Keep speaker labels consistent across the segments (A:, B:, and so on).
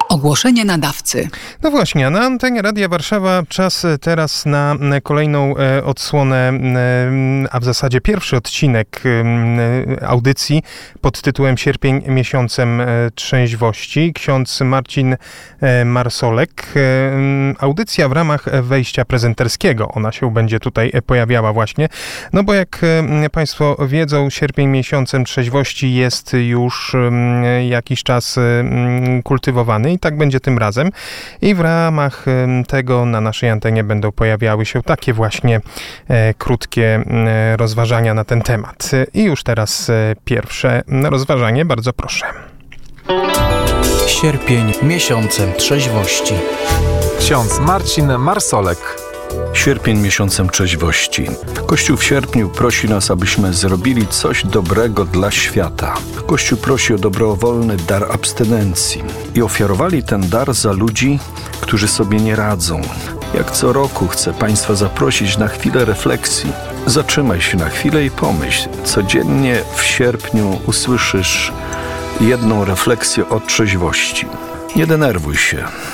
A: Ogłoszenie nadawcy.
B: No właśnie, na antenie Radia Warszawa czas teraz na kolejną odsłonę, a w zasadzie pierwszy odcinek audycji pod tytułem Sierpień miesiącem trzeźwości. Ksiądz Marcin Marsolek. Audycja w ramach wejścia prezenterskiego. Ona się będzie tutaj pojawiała właśnie. No bo jak Państwo wiedzą, sierpień miesiącem trzeźwości jest już jakiś czas kultywowany i tak będzie tym razem. I w ramach tego na naszej antenie będą pojawiały się takie właśnie krótkie rozważania na ten temat. I już teraz pierwsze rozważanie, bardzo proszę.
C: Sierpień miesiącem trzeźwości.
D: Ksiądz Marcin Marsolek.
E: Sierpień miesiącem trzeźwości. Kościół w sierpniu prosi nas, abyśmy zrobili coś dobrego dla świata. Kościół prosi o dobrowolny dar abstynencji i ofiarowali ten dar za ludzi, którzy sobie nie radzą. Jak co roku chcę Państwa zaprosić na chwilę refleksji. Zatrzymaj się na chwilę i pomyśl. Codziennie w sierpniu usłyszysz jedną refleksję o trzeźwości. Nie denerwuj się.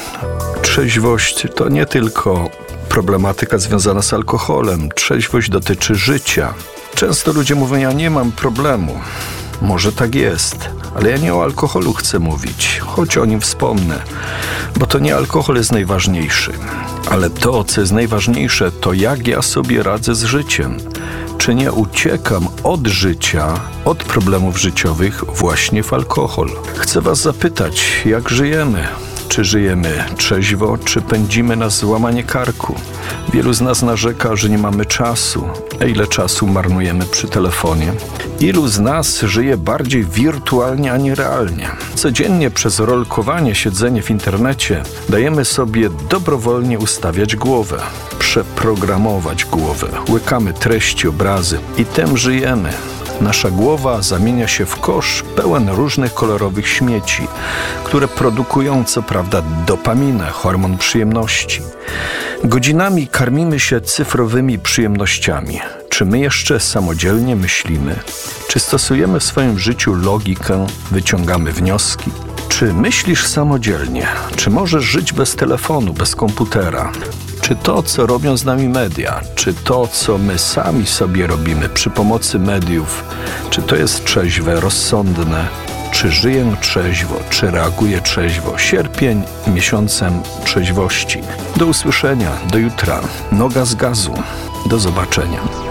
E: Trzeźwość to nie tylko problematyka związana z alkoholem. Trzeźwość dotyczy życia. Często ludzie mówią, ja nie mam problemu. Może tak jest, ale ja nie o alkoholu chcę mówić, choć o nim wspomnę, bo to nie alkohol jest najważniejszy. Ale to, co jest najważniejsze, to jak ja sobie radzę z życiem. Czy nie uciekam od życia, od problemów życiowych właśnie w alkohol. Chcę Was zapytać, jak żyjemy? Czy żyjemy trzeźwo, czy pędzimy na złamanie karku? Wielu z nas narzeka, że nie mamy czasu. A ile czasu marnujemy przy telefonie? Ilu z nas żyje bardziej wirtualnie, a nie realnie? Codziennie przez rolkowanie, siedzenie w internecie dajemy sobie dobrowolnie ustawiać głowę, przeprogramować głowę. Łykamy treści, obrazy i tym żyjemy. Nasza głowa zamienia się w kosz pełen różnych kolorowych śmieci, które produkują co prawda dopaminę, hormon przyjemności. Godzinami karmimy się cyfrowymi przyjemnościami. Czy my jeszcze samodzielnie myślimy? Czy stosujemy w swoim życiu logikę, wyciągamy wnioski? Czy myślisz samodzielnie? Czy możesz żyć bez telefonu, bez komputera? Czy to, co robią z nami media, czy to, co my sami sobie robimy przy pomocy mediów, czy to jest trzeźwe, rozsądne? Czy żyję trzeźwo, czy reaguję trzeźwo? Sierpień miesiącem trzeźwości. Do usłyszenia, do jutra. Noga z gazu. Do zobaczenia.